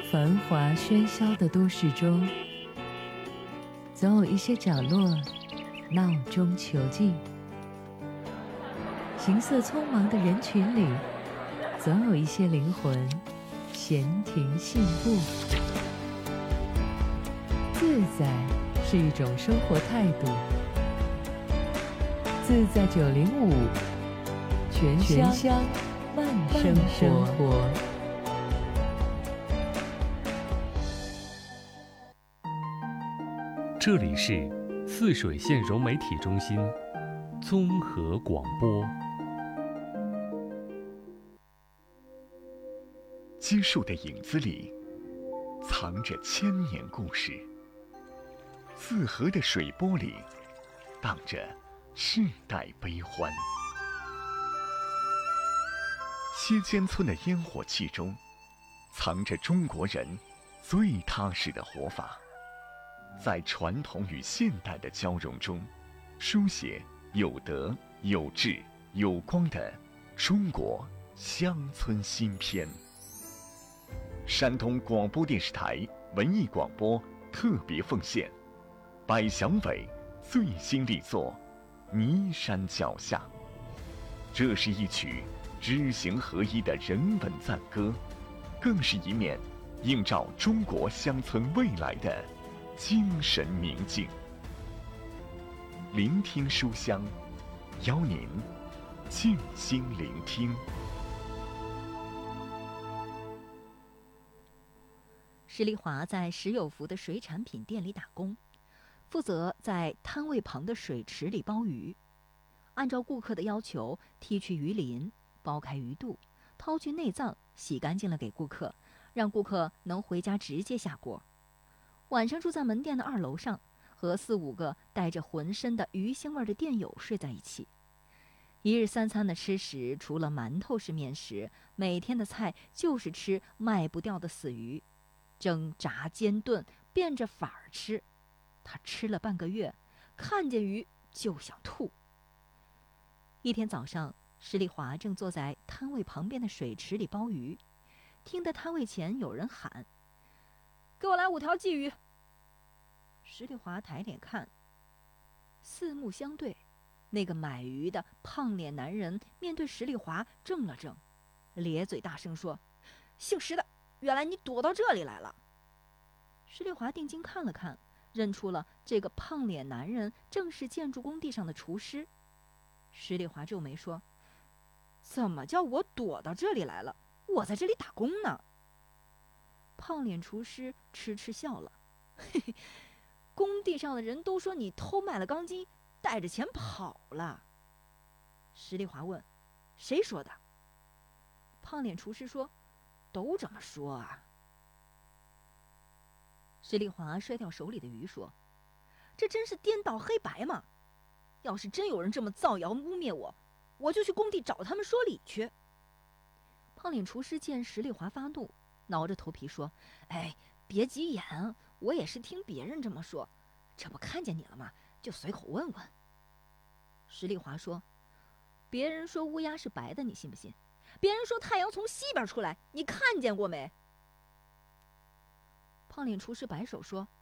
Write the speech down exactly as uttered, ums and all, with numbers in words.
繁华喧嚣的都市中，总有一些角落闹中求静；行色匆忙的人群里，总有一些灵魂闲庭信步。自在是一种生活态度。自在九零五，全乡慢生活。 这里是泗水县融媒体中心综合广播。 基树的影子里藏着千年故事，泗河的水波里荡着世代悲欢。西尖村的烟火气中藏着中国人最踏实的活法，在传统与现代的交融中，书写有德有志有光的中国乡村新篇。山东广播电视台文艺广播特别奉献百祥伟最新力作《泥山脚下》。这是一曲知行合一的人文赞歌，更是一面映照中国乡村未来的精神明镜。聆听书香，邀您静心聆听。 石丽华在石有福的水产品店里打工，负责在摊位旁的水池里鲍鱼，按照顾客的要求剔去鱼鳞，剥开鱼肚，掏去内脏，洗干净了给顾客，让顾客能回家直接下锅。晚上住在门店的二楼上，和四五个带着浑身的鱼腥味的店友睡在一起。一日三餐的吃食，除了馒头是面食，每天的菜就是吃卖不掉的死鱼，蒸炸煎炖变着法儿吃。他吃了半个月，看见鱼就想吐。一天早上，石丽华正坐在摊位旁边的水池里鲍鱼，听得摊位前有人喊：“给我来五条鲫鱼。”石丽华抬脸看，四目相对，那个买鱼的胖脸男人面对石丽华怔了怔，咧嘴大声说：“姓石的，原来你躲到这里来了。”石丽华定睛看了看，认出了这个胖脸男人正是建筑工地上的厨师。石丽华皱眉说：“怎么叫我躲到这里来了？我在这里打工呢。”胖脸厨师痴痴笑了：“嘿嘿，工地上的人都说你偷卖了钢筋，带着钱跑了。”石丽华问：“谁说的？”胖脸厨师说：“都这么说啊。”石丽华摔掉手里的鱼说：“这真是颠倒黑白嘛！要是真有人这么造谣污蔑我，我就去工地找他们说理去。”胖脸厨师见石丽华发怒，挠着头皮说：“哎，别急眼，我也是听别人这么说，这不看见你了吗？就随口问问。”石丽华说：“别人说乌鸦是白的，你信不信？别人说太阳从西边出来，你看见过没？”胖脸厨师摆手说：“